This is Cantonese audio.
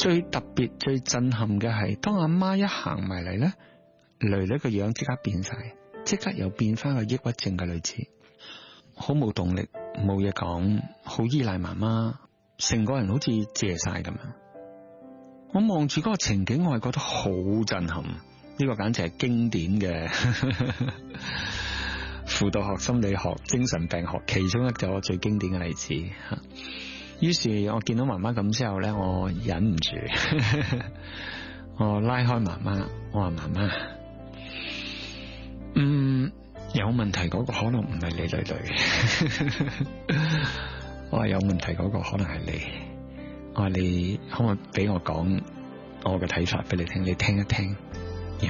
最特別、最震撼嘅係，當阿媽一行埋嚟咧，女女個樣即刻變晒，即刻又變翻個抑鬱症嘅女子，好冇動力，冇嘢講，好依賴媽媽，成個人好似謝晒咁樣。我望住嗰個情景，我係覺得好震撼。呢個簡直係經典嘅輔導學、心理學、精神病學其中一個最經典嘅例子。於是我見到媽媽咁之後咧，我忍唔住，我拉開媽媽，我話媽媽，有問題嗰個可能唔係你女女，我話有問題嗰個可能係你，我話你可唔可以俾我講我嘅睇法俾你聽，你聽一聽。